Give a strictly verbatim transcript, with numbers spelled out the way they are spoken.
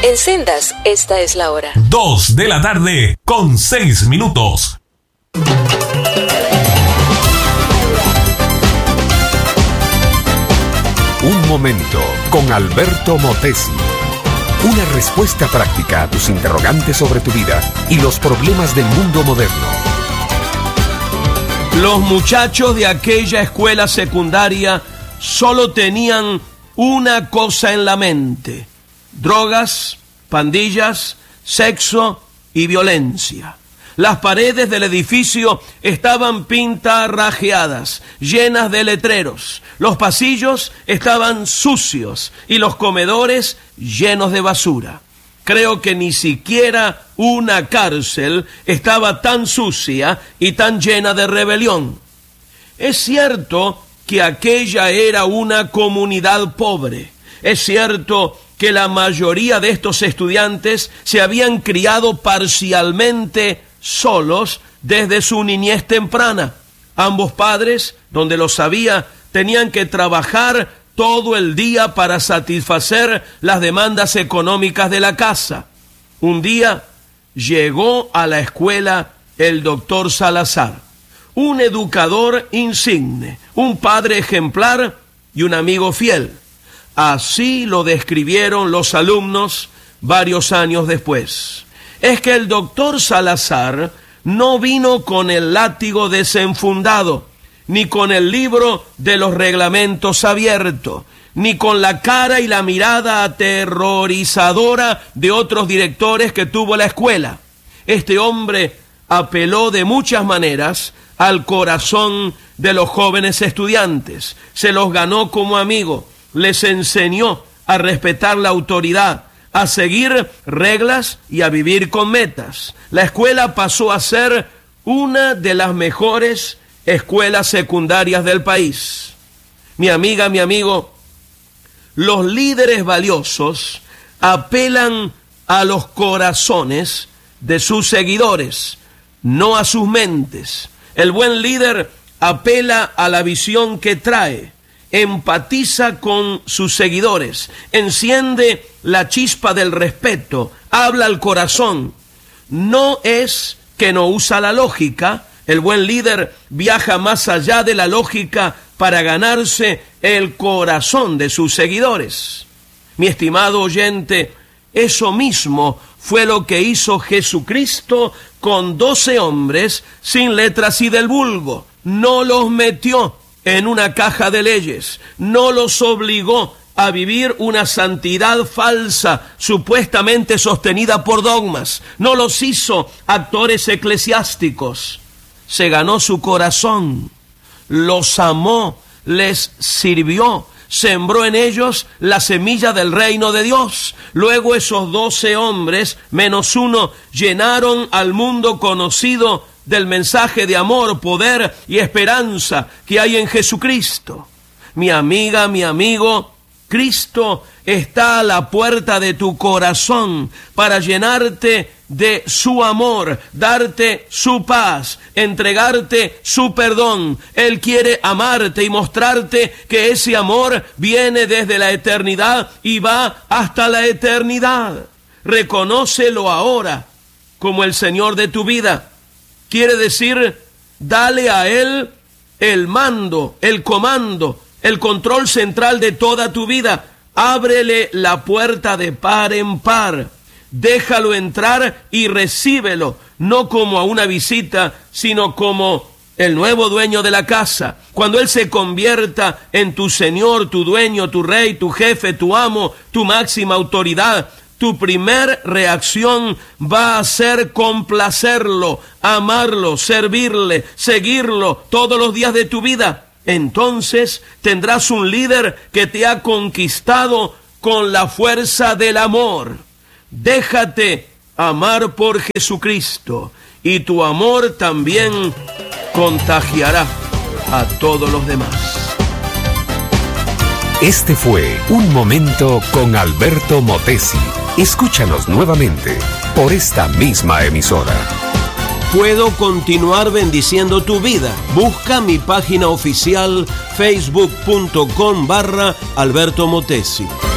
En Sendas, esta es la hora. Dos de la tarde con seis minutos. Un momento con Alberto Motesi. Una respuesta práctica a tus interrogantes sobre tu vida y los problemas del mundo moderno. Los muchachos de aquella escuela secundaria solo tenían una cosa en la mente: drogas, pandillas, sexo y violencia. Las paredes del edificio estaban pintarrajeadas, llenas de letreros. Los pasillos estaban sucios y los comedores llenos de basura. Creo que ni siquiera una cárcel estaba tan sucia y tan llena de rebelión. Es cierto que aquella era una comunidad pobre. Es cierto que la mayoría de estos estudiantes se habían criado parcialmente solos desde su niñez temprana. Ambos padres, donde lo sabía, tenían que trabajar todo el día para satisfacer las demandas económicas de la casa. Un día llegó a la escuela el doctor Salazar, un educador insigne, un padre ejemplar y un amigo fiel. Así lo describieron los alumnos varios años después. Es que el doctor Salazar no vino con el látigo desenfundado, ni con el libro de los reglamentos abierto, ni con la cara y la mirada aterrorizadora de otros directores que tuvo la escuela. Este hombre apeló de muchas maneras al corazón de los jóvenes estudiantes, se los ganó como amigo, les enseñó a respetar la autoridad, a seguir reglas y a vivir con metas. La escuela pasó a ser una de las mejores escuelas secundarias del país. Mi amiga, mi amigo, los líderes valiosos apelan a los corazones de sus seguidores, no a sus mentes. El buen líder apela a la visión que trae, empatiza con sus seguidores, enciende la chispa del respeto, habla al corazón. No es que no usa la lógica. El buen líder viaja más allá de la lógica para ganarse el corazón de sus seguidores. Mi estimado oyente, eso mismo fue lo que hizo Jesucristo con doce hombres sin letras y del vulgo. No los metió en una caja de leyes, no los obligó a vivir una santidad falsa, supuestamente sostenida por dogmas, no los hizo actores eclesiásticos. Se ganó su corazón, los amó, les sirvió, sembró en ellos la semilla del reino de Dios. Luego esos doce hombres, menos uno, llenaron al mundo conocido del mensaje de amor, poder y esperanza que hay en Jesucristo. Mi amiga, mi amigo, Cristo está a la puerta de tu corazón para llenarte de su amor, darte su paz, entregarte su perdón. Él quiere amarte y mostrarte que ese amor viene desde la eternidad y va hasta la eternidad. Reconócelo ahora como el Señor de tu vida. Quiere decir, dale a Él el mando, el comando, el control central de toda tu vida. Ábrele la puerta de par en par. Déjalo entrar y recíbelo, no como a una visita, sino como el nuevo dueño de la casa. Cuando Él se convierta en tu Señor, tu dueño, tu rey, tu jefe, tu amo, tu máxima autoridad, tu primer reacción va a ser complacerlo, amarlo, servirle, seguirlo todos los días de tu vida. Entonces tendrás un líder que te ha conquistado con la fuerza del amor. Déjate amar por Jesucristo y tu amor también contagiará a todos los demás. Este fue Un Momento con Alberto Motesi. Escúchanos nuevamente por esta misma emisora. Puedo continuar bendiciendo tu vida. Busca mi página oficial facebook punto com barra Alberto Motesi.